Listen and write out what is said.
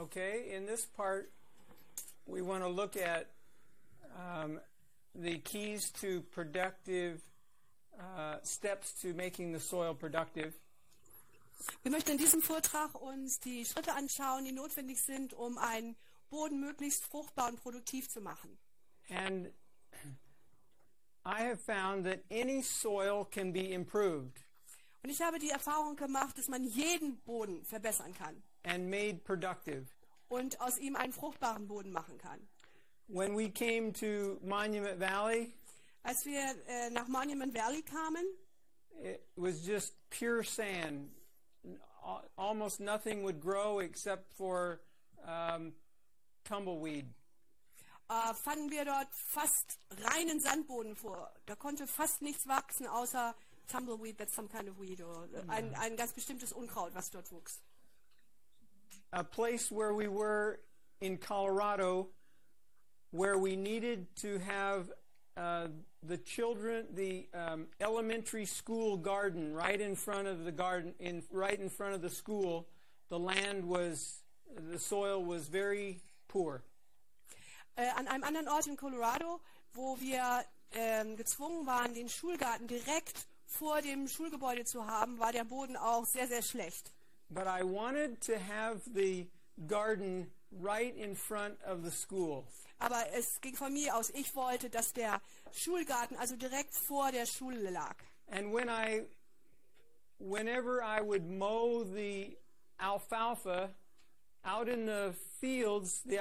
Okay, in this part, we want to look at the keys to productive steps to making the soil productive. Wir möchten in diesem Vortrag uns die Schritte anschauen, die notwendig sind, um einen Boden möglichst fruchtbar und produktiv zu machen. And I have found that any soil can be improved Und ich habe die Erfahrung gemacht, dass man jeden Boden verbessern kann and made productive. und aus ihm einen fruchtbaren Boden machen kann. When we came to Monument Valley, Als wir nach Monument Valley kamen, it was just pure sand. Almost nothing would grow except for tumbleweed. fanden wir dort fast reinen Sandboden vor. Da konnte fast nichts wachsen, außer tumbleweed, that's some kind of weed, oder ein ganz bestimmtes Unkraut, was dort wuchs. A place where we were in Colorado, where we needed to have the children, the elementary school garden right in front of the garden, right in front of the school. The soil was very poor. An einem anderen Ort in Colorado, wo wir gezwungen waren, den Schulgarten direkt vor dem Schulgebäude zu haben, war der Boden auch sehr, sehr schlecht. But I wanted to have the garden right in front of the school. Aber es ging von mir aus, ich wollte, dass der Schulgarten also direkt vor der Schule lag. And whenever I would mow the alfalfa out in the fields, the